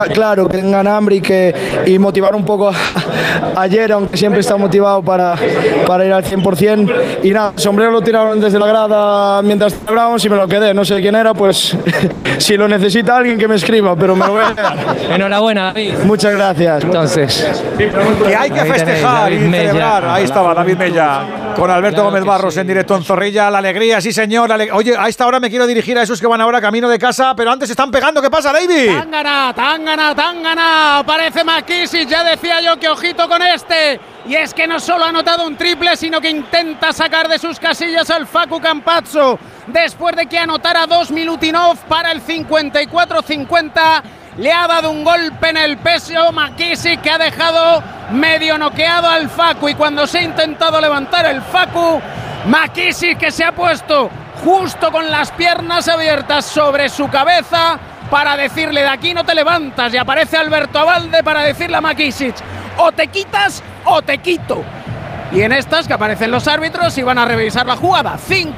claro, que tengan hambre y motivar un poco a Yer, aunque siempre está motivado para ir al 100%. Y nada, el sombrero lo tiraron desde la grada mientras celebrábamos y me lo quedé. No sé quién era, pues si lo necesita alguien que me escriba, pero me lo voy a quedar. Enhorabuena, David. Muchas gracias. Entonces, que hay que festejar y celebrar. Ahí estaba David Mella con Alberto Gómez Barros en directo en Zorrilla. La alegría, sí señor. Oye, a esta hora me quiero dirigir a esos que van ahora camino de casa, pero antes están pegando. ¿Qué pasa, David? Tangana. Aparece McKissick. Ya decía yo que ojito con este. Y es que no solo ha anotado un triple, sino que intenta sacar de sus casillas al Facu Campazzo. Después de que anotara 2 Milutinov para el 54-50. Le ha dado un golpe en el pecho McKissick, que ha dejado medio noqueado al Facu. Y cuando se ha intentado levantar el Facu, McKissick, que se ha puesto justo con las piernas abiertas sobre su cabeza para decirle: de aquí no te levantas. Y aparece Alberto Abalde para decirle a McKissick: o te quitas o te quito. Y en estas que aparecen los árbitros y van a revisar la jugada.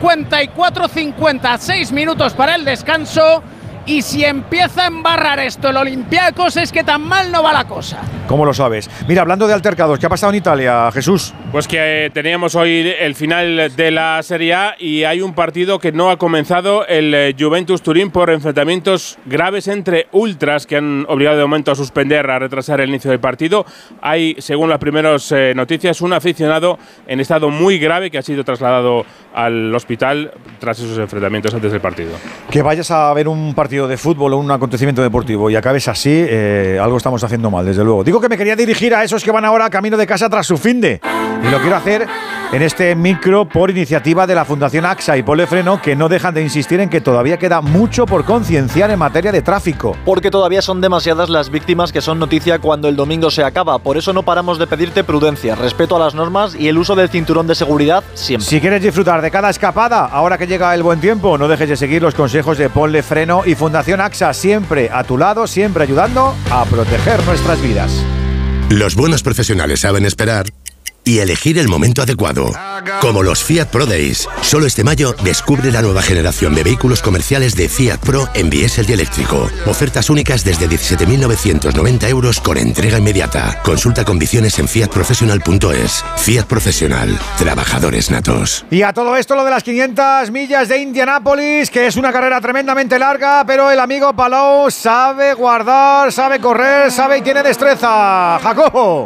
54-50, 6 minutos para el descanso. Y si empieza a embarrar esto el Olympiacos, es que tan mal no va la cosa. ¿Cómo lo sabes? Mira, hablando de altercados, ¿qué ha pasado en Italia, Jesús? Pues que teníamos hoy el final de la Serie A y hay un partido que no ha comenzado, el Juventus Turín, por enfrentamientos graves entre ultras que han obligado de momento a suspender, a retrasar el inicio del partido. Hay, según las primeras noticias, un aficionado en estado muy grave que ha sido trasladado al hospital tras esos enfrentamientos antes del partido. Que vayas a ver un partido de fútbol o un acontecimiento deportivo y acabes así, algo estamos haciendo mal, desde luego. Digo que me quería dirigir a esos que van ahora camino de casa tras su finde. Y lo quiero hacer en este micro por iniciativa de la Fundación AXA y Ponle Freno, que no dejan de insistir en que todavía queda mucho por concienciar en materia de tráfico. Porque todavía son demasiadas las víctimas que son noticia cuando el domingo se acaba. Por eso no paramos de pedirte prudencia, respeto a las normas y el uso del cinturón de seguridad siempre. Si quieres disfrutar de cada escapada, ahora que llega el buen tiempo, no dejes de seguir los consejos de Ponle Freno y Fundación AXA, siempre a tu lado, siempre ayudando a proteger nuestras vidas. Los buenos profesionales saben esperar y elegir el momento adecuado. Como los Fiat Pro Days. Solo este mayo descubre la nueva generación de vehículos comerciales de Fiat Pro en diésel y eléctrico. Ofertas únicas desde 17.990 euros con entrega inmediata. Consulta condiciones en fiatprofessional.es. Fiat Professional. Trabajadores natos. Y a todo esto lo de las 500 millas de Indianápolis, que es una carrera tremendamente larga, pero el amigo Palou sabe guardar, sabe correr, sabe y tiene destreza. Jacobo.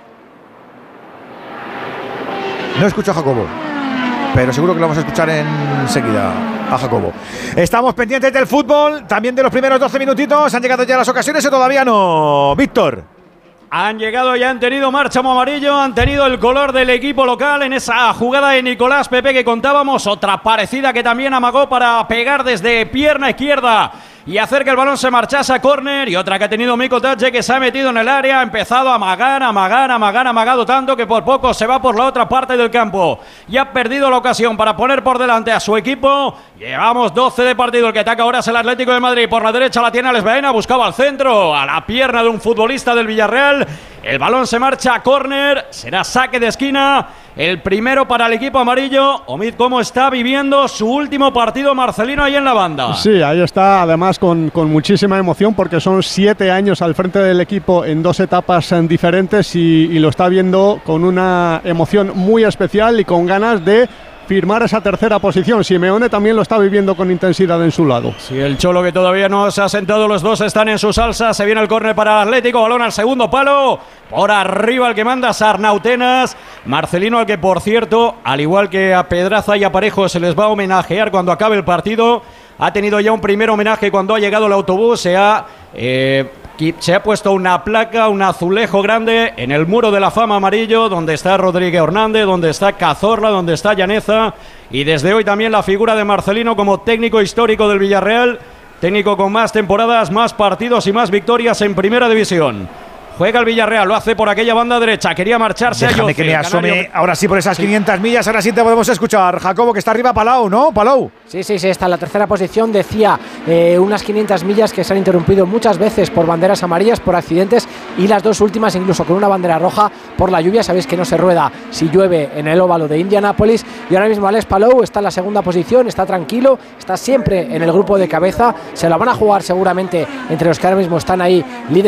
No escucho a Jacobo, pero seguro que lo vamos a escuchar enseguida a Jacobo. Estamos pendientes del fútbol, también de los primeros 12 minutitos. ¿Han llegado ya las ocasiones o todavía no? Víctor. Han llegado y han tenido marchamo amarillo, han tenido el color del equipo local en esa jugada de Nicolás Pepe que contábamos. Otra parecida que también amagó para pegar desde pierna izquierda y hacer que el balón se marchase a córner, y otra que ha tenido Miko Tache, que se ha metido en el área, ha empezado a amagado tanto que por poco se va por la otra parte del campo y ha perdido la ocasión para poner por delante a su equipo. Llevamos 12 de partido, el que ataca ahora es el Atlético de Madrid, por la derecha la tiene Alex Baena, buscaba al centro, a la pierna de un futbolista del Villarreal. El balón se marcha a córner, será saque de esquina, el primero para el equipo amarillo. Omid, ¿cómo está viviendo su último partido Marcelino ahí en la banda? Sí, ahí está, además con muchísima emoción, porque son 7 años al frente del equipo en 2 etapas diferentes y lo está viendo con una emoción muy especial y con ganas de firmar esa tercera posición. Simeone también lo está viviendo con intensidad en su lado. Sí, el Cholo, que todavía no se ha sentado, los dos están en su salsa. Se viene el córner para el Atlético, balón al segundo palo, por arriba el que manda Sarnautenas. Marcelino, al que por cierto, al igual que a Pedraza y a Parejo, se les va a homenajear cuando acabe el partido. Ha tenido ya un primer homenaje cuando ha llegado el autobús. Se ha puesto una placa, un azulejo grande en el muro de la fama amarillo, donde está Rodríguez Hernández, donde está Cazorla, donde está Llaneza, y desde hoy también la figura de Marcelino como técnico histórico del Villarreal, técnico con más temporadas, más partidos y más victorias en Primera División. Juega el Villarreal, lo hace por aquella banda derecha. Quería marcharse a Déjame que me asome ahora sí por esas 500 millas. Ahora sí te podemos escuchar, Jacobo, que está arriba Palau, ¿no? Palau. Sí, está en la tercera posición. Decía unas 500 millas que se han interrumpido muchas veces por banderas amarillas, por accidentes, y las dos últimas incluso con una bandera roja por la lluvia. Sabéis que no se rueda si llueve en el óvalo de Indianápolis. Y ahora mismo Alex Palou está en la segunda posición, está tranquilo, está siempre en el grupo de cabeza. Se la van a jugar seguramente entre los que ahora mismo están ahí líderes.